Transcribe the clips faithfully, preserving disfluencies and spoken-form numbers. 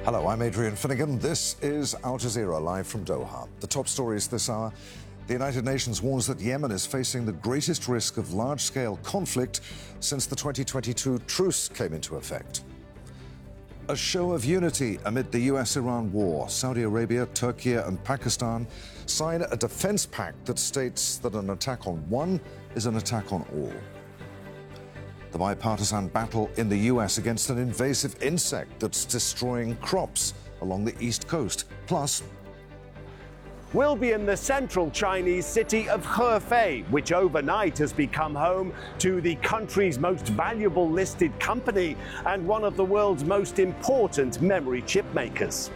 Hello, I'm Adrian Finnegan. This is Al Jazeera live from Doha. The top stories this hour. The United Nations warns that Yemen is facing the greatest risk of large-scale conflict since the twenty twenty-two truce came into effect. A show of unity amid the U S Iran war. Saudi Arabia, Turkey and Pakistan sign a defense pact that states that an attack on one is an attack on all. The bipartisan battle in the U S against an invasive insect that's destroying crops along the East Coast. Plus, we'll be in the central Chinese city of Hefei, which overnight has become home to the country's most valuable listed company and one of the world's most important memory chip makers.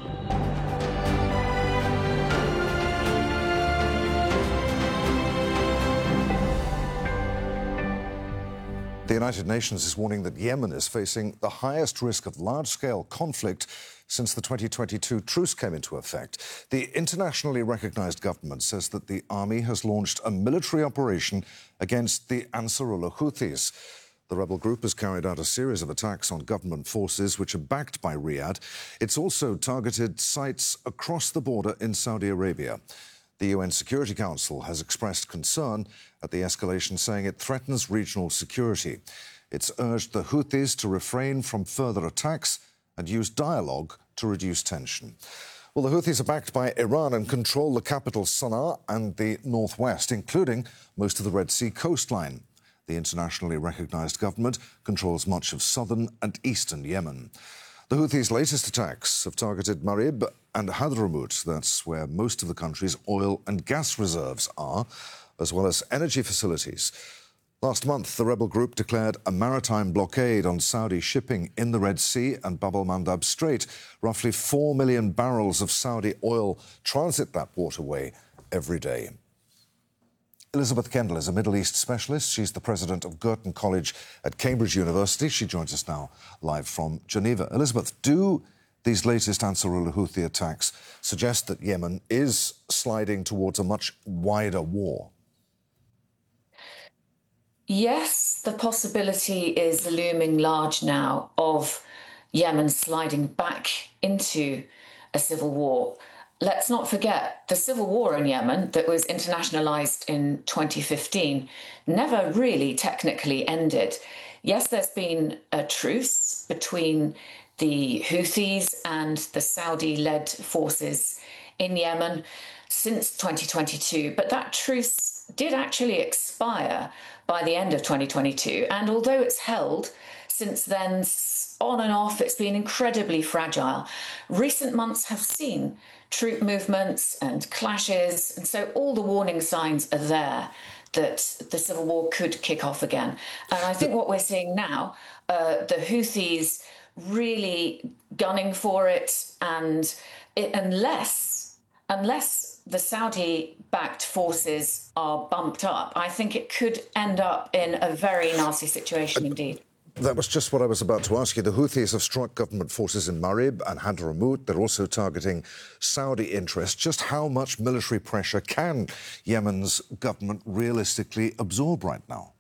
the United Nations is warning that Yemen is facing the highest risk of large-scale conflict since the twenty twenty-two truce came into effect. The internationally recognized government says that the army has launched a military operation against the Ansarullah Houthis. The rebel group has carried out a series of attacks on government forces which are backed by Riyadh. It's also targeted sites across the border in Saudi Arabia. The U N Security Council has expressed concern at the escalation, saying it threatens regional security. It's urged the Houthis to refrain from further attacks and use dialogue to reduce tension. Well, the Houthis are backed by Iran and control the capital Sana'a and the northwest, including most of the Red Sea coastline. The internationally recognized government controls much of southern and eastern Yemen. The Houthis' latest attacks have targeted Marib and Hadramaut. That's where most of the country's oil and gas reserves are, as well as energy facilities. Last month, the rebel group declared a maritime blockade on Saudi shipping in the Red Sea and Bab el-Mandab Strait. Roughly four million barrels of Saudi oil transit that waterway every day. Elizabeth Kendall is a Middle East specialist. She's the president of Girton College at Cambridge University. She joins us now live from Geneva. Elizabeth, do these latest Ansarullah Houthi attacks suggest that Yemen is sliding towards a much wider war? Yes, the possibility is looming large now of Yemen sliding back into a civil war. Let's not forget, the civil war in Yemen that was internationalized in twenty fifteen never really technically ended. Yes, there's been a truce between the Houthis and the Saudi-led forces in Yemen since twenty twenty-two, but that truce did actually expire by the end of twenty twenty-two. And although it's held since then, on and off, it's been incredibly fragile. Recent months have seen troop movements and clashes, and so all the warning signs are there that the civil war could kick off again. And I think what we're seeing now, uh, the Houthis really gunning for it, and it, unless, unless the Saudi-backed forces are bumped up, I think it could end up in a very nasty situation indeed. That was just what I was about to ask you. The Houthis have struck government forces in Marib and Hadramaut. They're also targeting Saudi interests. Just how much military pressure can Yemen's government realistically absorb right now?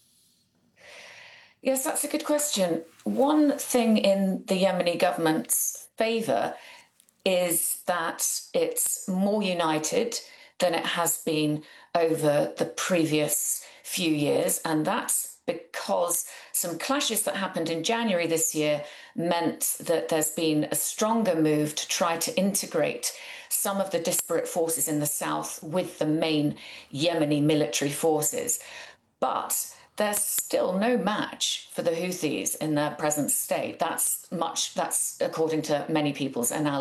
Yes, that's a good question. One thing in the Yemeni government's favour is that it's more united than it has been over the previous few years, and that's because some clashes that happened in January this year meant that there's been a stronger move to try to integrate some of the disparate forces in the south with the main Yemeni military forces. But there's still no match for the Houthis in their present state. That's much, that's according to many people's analysis.